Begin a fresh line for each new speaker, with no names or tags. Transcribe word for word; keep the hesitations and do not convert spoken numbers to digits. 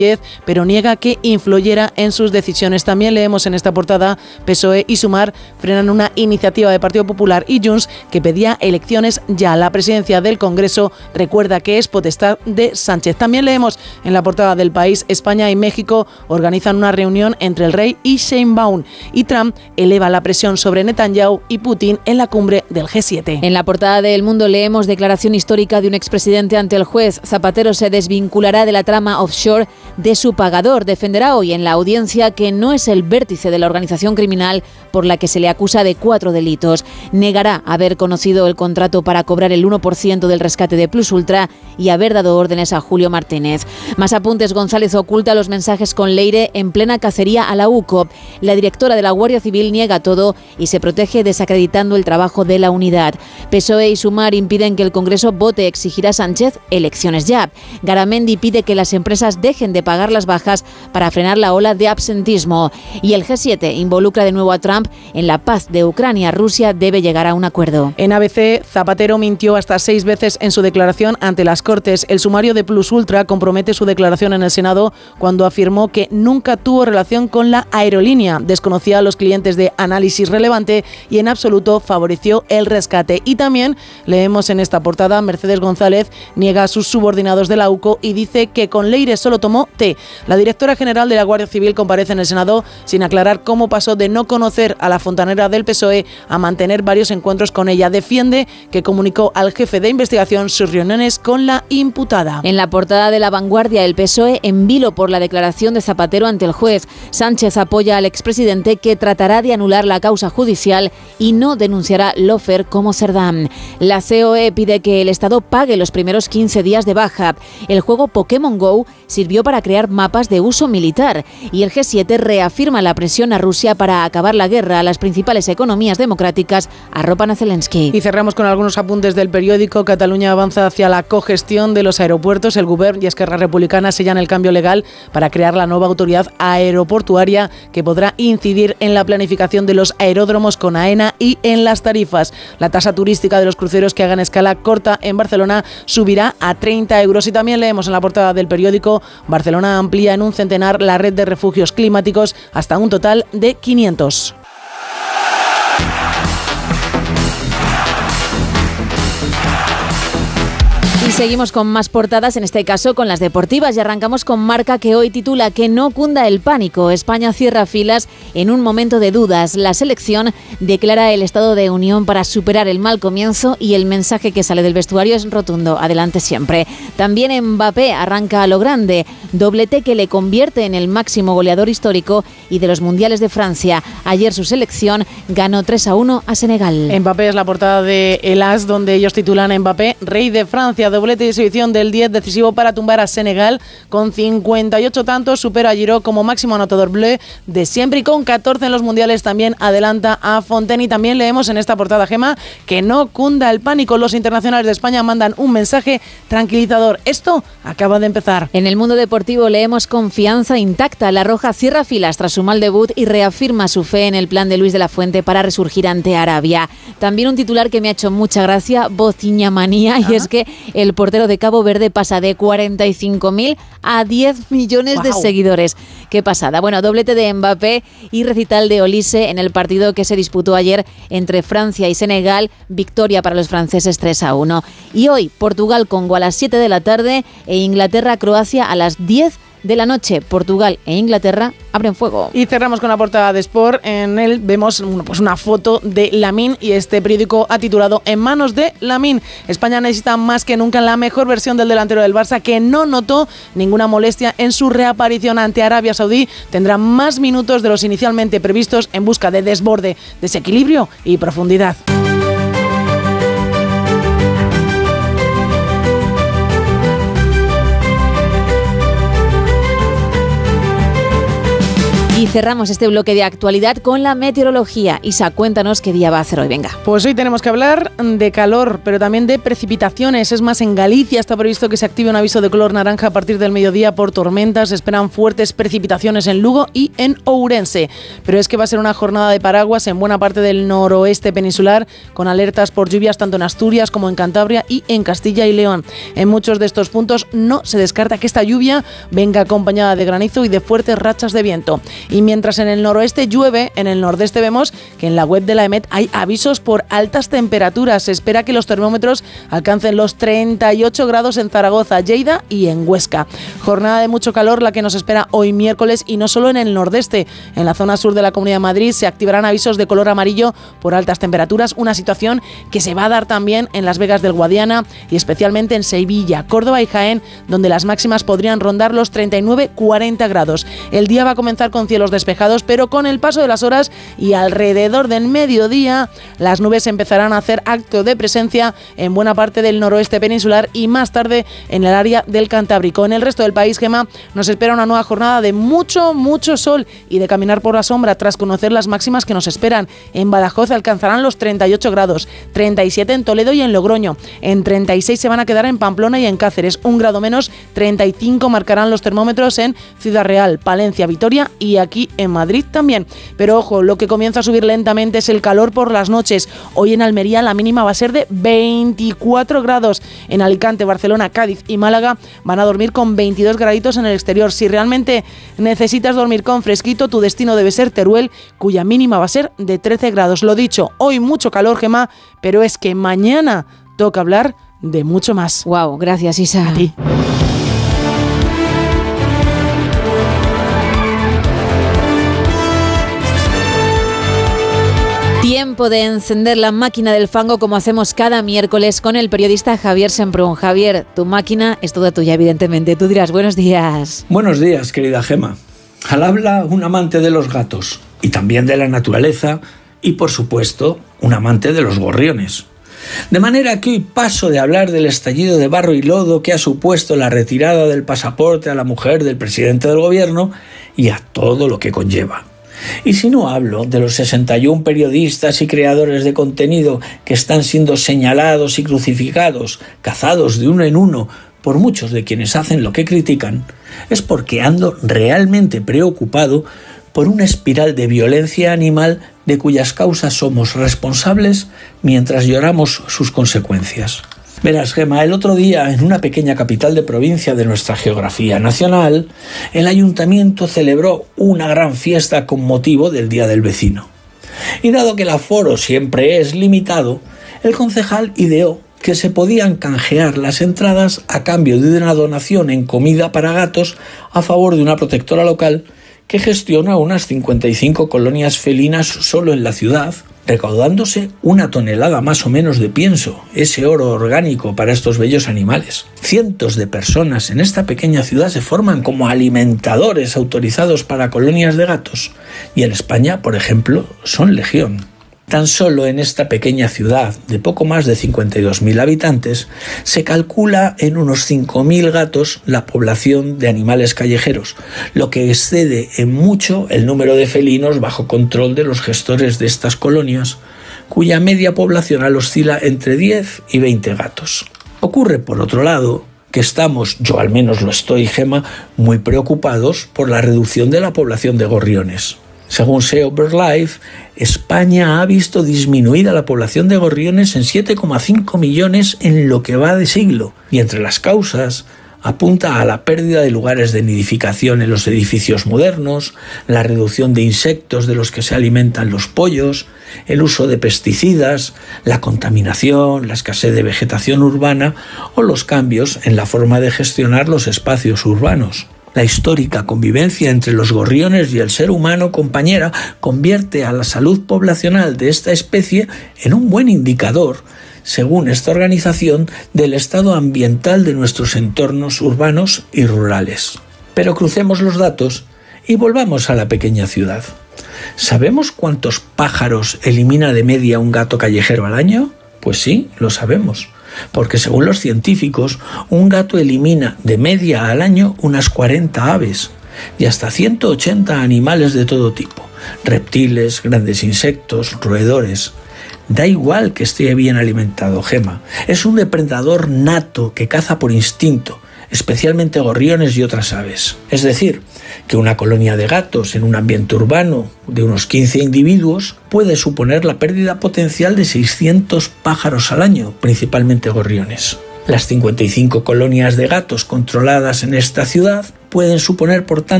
pero niega que influyera en sus decisiones. También leemos en esta portada: P S O E y Sumar frenan una iniciativa de Partido Popular y Junts que pedía elecciones ya. La presidencia del Congreso recuerda que es potestad de Sánchez. También leemos en la portada del País: España y México organizan una reunión entre el rey y Sheinbaum, y Trump eleva la presión sobre Netanyahu y Putin en la cumbre del G siete.
En la portada de El Mundo leemos: declaración histórica de un expresidente ante el juez. Zapatero se desvinculará de la trama offshore de su pagador. Defenderá hoy en la audiencia que no es el vértice de la organización criminal por la que se le acusa de cuatro delitos. Negará haber conocido el contrato para cobrar el uno por ciento del rescate de Plus Ultra y haber dado órdenes a Julio Martínez. Más apuntes: González oculta los mensajes con Leire en plena cacería a la U C O. La directora de la Guardia Civil niega todo y se protege desacreditando el trabajo de la unidad. P S O E y Sumar impiden que el Congreso vote. Exigirá a Sánchez elecciones ya. Garamendi pide que las empresas dejen de pagar las bajas para frenar la ola de absentismo. Y el G siete involucra de nuevo a Trump en la paz de Ucrania. Rusia debe llegar a un acuerdo.
En A B C, Zapatero mintió hasta seis veces en su declaración ante las Cortes. El sumario de Plus Ultra compromete su declaración en el Senado cuando afirmó que nunca tuvo relación con la aerolínea, desconocía a los clientes de Análisis Relevante y en absoluto favoreció el rescate. Y también leemos en esta portada: Mercedes González niega a sus subordinados de la U C O y dice que con Leire solo tomó té. La directora general de la Guardia Civil comparece en el Senado sin aclarar cómo pasó de no conocer a la fontanera del P S O E a mantener varios encuentros con ella. Defiende que comunicó al jefe de investigación sus reuniones con la imputada.
En la portada de La Vanguardia, el P S O E en vilo por la declaración de Zapatero ante el juez. Sánchez apoya al expresidente, que tratará de anular la causa judicial y no denunciará Lofer como Cerdán. La C O E pide que el Estado pague los primeros quince días de baja. El juego Pokémon Go sirvió para crear mapas de uso militar y el G siete reafirma la presión a Rusia para acabar la guerra. Las principales economías democráticas arropan a Zelensky.
Y cerramos con algunos apuntes del periódico. Cataluña avanza hacia la cogestión de los aeropuertos. El Govern y Esquerra Republicana sellan el cambio legal para crear la nueva autoridad aeroportuaria que podrá incidir en la planificación de los aeródromos con AENA y en las tarifas. La tasa turística de los cruceros que hagan escala corta en Barcelona subirá a treinta euros. Y también leemos en la portada del periódico: Barcelona amplía en un centenar la red de refugios climáticos hasta un total de quinientos.
Y seguimos con más portadas, en este caso con las deportivas, y arrancamos con Marca, que hoy titula: que no cunda el pánico. España cierra filas en un momento de dudas. La selección declara el estado de unión para superar el mal comienzo y el mensaje que sale del vestuario es rotundo: adelante siempre. También Mbappé arranca a lo grande, doblete que le convierte en el máximo goleador histórico y de los mundiales de Francia. Ayer su selección ganó tres a uno a Senegal.
Mbappé es la portada de El As, donde ellos titulan: Mbappé, rey de Francia, doblete de exhibición del diez, decisivo para tumbar a Senegal. Con cincuenta y ocho tantos supera a Giroud como máximo anotador bleu de siempre, y con catorce en los mundiales también adelanta a Fontaine. Y también leemos en esta portada, Gema, que no cunda el pánico. Los internacionales de España mandan un mensaje tranquilizador: esto acaba de empezar.
En el mundo deportivo leemos: confianza intacta. La Roja cierra filas tras su mal debut y reafirma su fe en el plan de Luis de la Fuente para resurgir ante Arabia. También un titular que me ha hecho mucha gracia: bociña manía, y es que el portero de Cabo Verde pasa de cuarenta y cinco mil a diez millones wow. de seguidores. Qué pasada. Bueno, doblete de Mbappé y recital de Olise en el partido que se disputó ayer entre Francia y Senegal. Victoria para los franceses tres a uno. Y hoy Portugal-Congo a las siete de la tarde e Inglaterra-Croacia a las diez de la noche. Portugal e Inglaterra abren fuego.
Y cerramos con la portada de Sport. En él vemos pues una foto de Lamine y este periódico ha titulado: en manos de Lamine. España necesita más que nunca la mejor versión del delantero del Barça, que no notó ninguna molestia en su reaparición ante Arabia Saudí. Tendrá más minutos de los inicialmente previstos en busca de desborde, desequilibrio y profundidad.
Y cerramos este bloque de actualidad con la meteorología. Isa, cuéntanos qué día va a hacer hoy, venga.
Pues hoy tenemos que hablar de calor, pero también de precipitaciones. Es más, en Galicia está previsto que se active un aviso de color naranja a partir del mediodía por tormentas. Se esperan fuertes precipitaciones en Lugo y en Ourense. Pero es que va a ser una jornada de paraguas en buena parte del noroeste peninsular, con alertas por lluvias tanto en Asturias como en Cantabria y en Castilla y León. En muchos de estos puntos no se descarta que esta lluvia venga acompañada de granizo y de fuertes rachas de viento. Y mientras en el noroeste llueve, en el nordeste vemos que en la web de la EMET hay avisos por altas temperaturas. Se espera que los termómetros alcancen los treinta y ocho grados en Zaragoza, Lleida y en Huesca. Jornada de mucho calor la que nos espera hoy miércoles, y no solo en el nordeste. En la zona sur de la Comunidad de Madrid se activarán avisos de color amarillo por altas temperaturas, una situación que se va a dar también en Las Vegas del Guadiana y especialmente en Sevilla, Córdoba y Jaén, donde las máximas podrían rondar los treinta y nueve a cuarenta grados. El día va a comenzar con cielos despejados, pero con el paso de las horas y alrededor del mediodía, las nubes empezarán a hacer acto de presencia en buena parte del noroeste peninsular y más tarde en el área del Cantábrico. En el resto del país, Gema, nos espera una nueva jornada de mucho, mucho sol y de caminar por la sombra tras conocer las máximas que nos esperan. En Badajoz alcanzarán los treinta y ocho grados, treinta y siete en Toledo y en Logroño. En treinta y seis se van a quedar en Pamplona y en Cáceres. Un grado menos, treinta y cinco marcarán los termómetros en Ciudad Real, Palencia, Vitoria y aquí en Madrid también. Pero ojo, lo que comienza a subir lentamente es el calor por las noches. Hoy en Almería la mínima va a ser de veinticuatro grados. En Alicante, Barcelona, Cádiz y Málaga van a dormir con veintidós graditos en el exterior. Si realmente necesitas dormir con fresquito, tu destino debe ser Teruel, cuya mínima va a ser de trece grados. Lo dicho, hoy mucho calor, Gemma, pero es que mañana toca hablar de mucho más.
Wow, gracias, Isa.
A ti.
Tiempo de encender la máquina del fango como hacemos cada miércoles con el periodista Javier Semprún. Javier, tu máquina es toda tuya, evidentemente. Tú dirás buenos días.
Buenos días, querida Gema. Al habla un amante de los gatos y también de la naturaleza y, por supuesto, un amante de los gorriones. De manera que hoy paso de hablar del estallido de barro y lodo que ha supuesto la retirada del pasaporte a la mujer del presidente del gobierno y a todo lo que conlleva. Y si no hablo de los sesenta y uno periodistas y creadores de contenido que están siendo señalados y crucificados, cazados de uno en uno por muchos de quienes hacen lo que critican, es porque ando realmente preocupado por una espiral de violencia animal de cuyas causas somos responsables mientras lloramos sus consecuencias. Verás, Gema, el otro día, en una pequeña capital de provincia de nuestra geografía nacional, el ayuntamiento celebró una gran fiesta con motivo del Día del Vecino. Y dado que el aforo siempre es limitado, el concejal ideó que se podían canjear las entradas a cambio de una donación en comida para gatos a favor de una protectora local que gestiona unas cincuenta y cinco colonias felinas solo en la ciudad, recaudándose una tonelada más o menos de pienso, ese oro orgánico para estos bellos animales. Cientos de personas en esta pequeña ciudad se forman como alimentadores autorizados para colonias de gatos, y en España, por ejemplo, son legión. Tan solo en esta pequeña ciudad de poco más de cincuenta y dos mil habitantes se calcula en unos cinco mil gatos la población de animales callejeros, lo que excede en mucho el número de felinos bajo control de los gestores de estas colonias, cuya media poblacional oscila entre diez y veinte gatos. Ocurre, por otro lado, que estamos, yo al menos lo estoy, Gema, muy preocupados por la reducción de la población de gorriones. Según SEO BirdLife, España ha visto disminuida la población de gorriones en siete coma cinco millones en lo que va de siglo, y entre las causas apunta a la pérdida de lugares de nidificación en los edificios modernos, la reducción de insectos de los que se alimentan los pollos, el uso de pesticidas, la contaminación, la escasez de vegetación urbana o los cambios en la forma de gestionar los espacios urbanos. La histórica convivencia entre los gorriones y el ser humano compañera convierte a la salud poblacional de esta especie en un buen indicador, según esta organización, del estado ambiental de nuestros entornos urbanos y rurales. Pero crucemos los datos y volvamos a la pequeña ciudad. ¿Sabemos cuántos pájaros elimina de media un gato callejero al año? Pues sí, lo sabemos. Porque según los científicos, un gato elimina de media al año unas cuarenta aves, y hasta ciento ochenta animales de todo tipo, reptiles, grandes insectos, roedores. Da igual que esté bien alimentado, Gema. Es un depredador nato que caza por instinto, especialmente gorriones y otras aves. Es decir, que una colonia de gatos en un ambiente urbano de unos quince individuos puede suponer la pérdida potencial de seiscientos pájaros al año, principalmente gorriones. Las cincuenta y cinco colonias de gatos controladas en esta ciudad pueden suponer, por tanto,